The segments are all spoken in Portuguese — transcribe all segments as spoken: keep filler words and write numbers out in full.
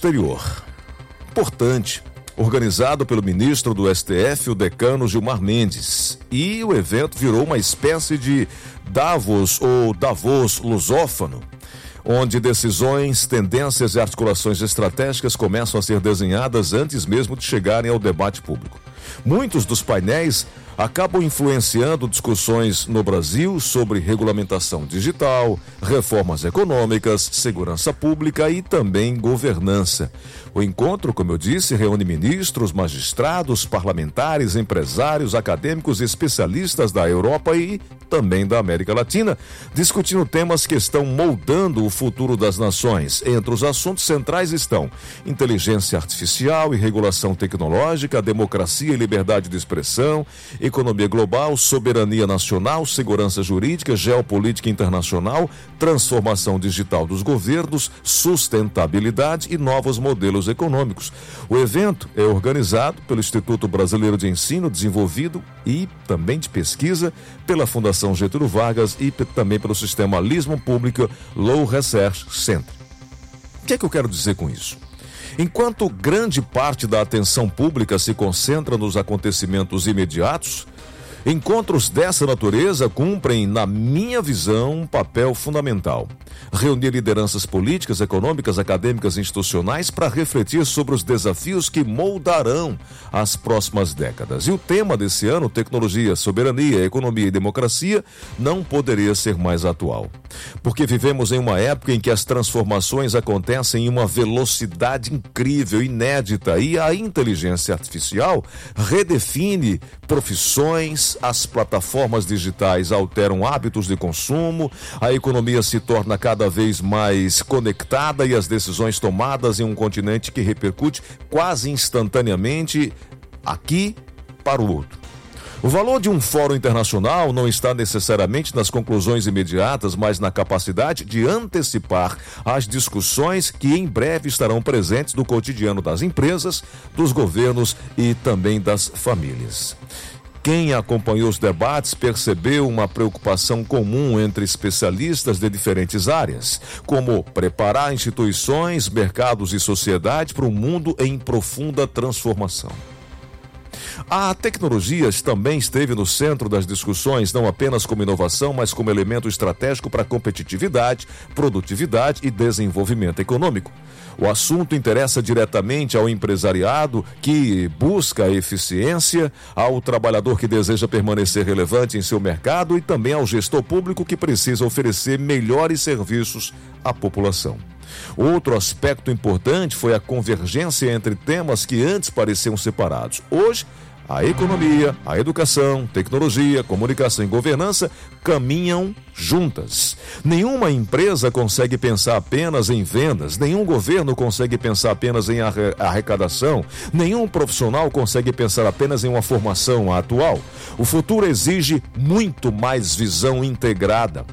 exterior. Importante, organizado pelo ministro do S T F, o decano Gilmar Mendes. E o evento virou uma espécie de Davos ou Davos lusófano, onde decisões, tendências e articulações estratégicas começam a ser desenhadas antes mesmo de chegarem ao debate público. Muitos dos painéis acabam influenciando discussões no Brasil sobre regulamentação digital, reformas econômicas, segurança pública e também governança. O encontro, como eu disse, reúne ministros, magistrados, parlamentares, empresários, acadêmicos e especialistas da Europa e também da América Latina, discutindo temas que estão moldando o futuro das nações. Entre os assuntos centrais estão inteligência artificial e regulação tecnológica, democracia e liberdade de expressão, economia global, soberania nacional, segurança jurídica, geopolítica internacional, transformação digital dos governos, sustentabilidade e novos modelos econômicos. O evento é organizado pelo Instituto Brasileiro de Ensino, desenvolvido e também de pesquisa pela Fundação Getúlio Vargas e também pelo Sistema Lisbon Public Law Research Center. O que é que eu quero dizer com isso? Enquanto grande parte da atenção pública se concentra nos acontecimentos imediatos, encontros dessa natureza cumprem, na minha visão, um papel fundamental. Reunir lideranças políticas, econômicas, acadêmicas e institucionais para refletir sobre os desafios que moldarão as próximas décadas. E o tema desse ano, tecnologia, soberania, economia e democracia, não poderia ser mais atual. Porque vivemos em uma época em que as transformações acontecem em uma velocidade incrível, inédita, e a inteligência artificial redefine profissões, as plataformas digitais alteram hábitos de consumo, a economia se torna cada vez mais conectada e as decisões tomadas em um continente que repercute quase instantaneamente aqui para o outro. O valor de um fórum internacional não está necessariamente nas conclusões imediatas, mas na capacidade de antecipar as discussões que em breve estarão presentes no cotidiano das empresas, dos governos e também das famílias. Quem acompanhou os debates percebeu uma preocupação comum entre especialistas de diferentes áreas, como preparar instituições, mercados e sociedade para um mundo em profunda transformação. A tecnologia também esteve no centro das discussões, não apenas como inovação, mas como elemento estratégico para competitividade, produtividade e desenvolvimento econômico. O assunto interessa diretamente ao empresariado que busca a eficiência, ao trabalhador que deseja permanecer relevante em seu mercado e também ao gestor público que precisa oferecer melhores serviços à população. Outro aspecto importante foi a convergência entre temas que antes pareciam separados. Hoje, a economia, a educação, tecnologia, comunicação e governança caminham juntas. Nenhuma empresa consegue pensar apenas em vendas, nenhum governo consegue pensar apenas em arrecadação, nenhum profissional consegue pensar apenas em uma formação atual. O futuro exige muito mais visão integrada.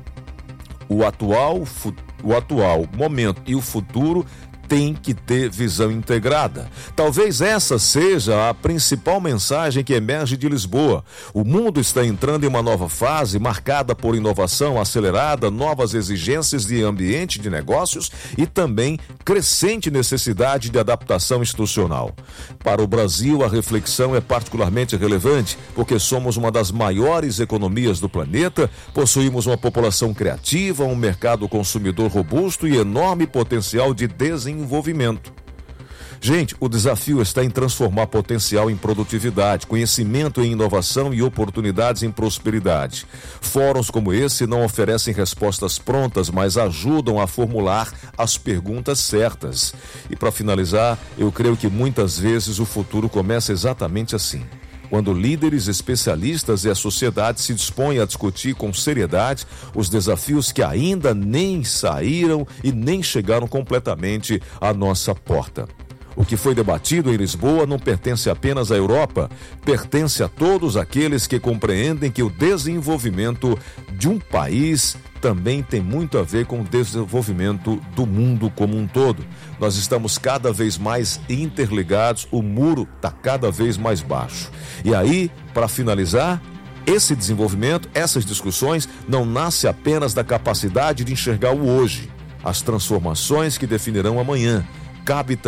O atual, o atual momento e o futuro tem que ter visão integrada. Talvez essa seja a principal mensagem que emerge de Lisboa. O mundo está entrando em uma nova fase marcada por inovação acelerada, novas exigências de ambiente de negócios e também crescente necessidade de adaptação institucional. Para o Brasil, a reflexão é particularmente relevante porque somos uma das maiores economias do planeta, possuímos uma população criativa, um mercado consumidor robusto e enorme potencial de desenvolvimento. Desenvolvimento. Gente, o desafio está em transformar potencial em produtividade, conhecimento em inovação e oportunidades em prosperidade. Fóruns como esse não oferecem respostas prontas, mas ajudam a formular as perguntas certas. E para finalizar, eu creio que muitas vezes o futuro começa exatamente assim. Quando líderes, especialistas e a sociedade se dispõem a discutir com seriedade os desafios que ainda nem saíram e nem chegaram completamente à nossa porta. O que foi debatido em Lisboa não pertence apenas à Europa, pertence a todos aqueles que compreendem que o desenvolvimento de um país também tem muito a ver com o desenvolvimento do mundo como um todo. Nós estamos cada vez mais interligados, o muro está cada vez mais baixo. E aí, para finalizar, esse desenvolvimento, essas discussões, não nasce apenas da capacidade de enxergar o hoje, as transformações que definirão amanhã. Cabe